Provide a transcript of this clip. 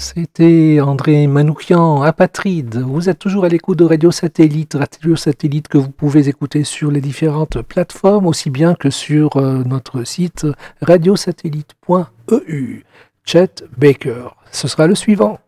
C'était André Manoukian, Apatride. Vous êtes toujours à l'écoute de Radio Satellite que vous pouvez écouter sur les différentes plateformes, aussi bien que sur notre site radiosatellite.eu. Chet Baker, ce sera le suivant.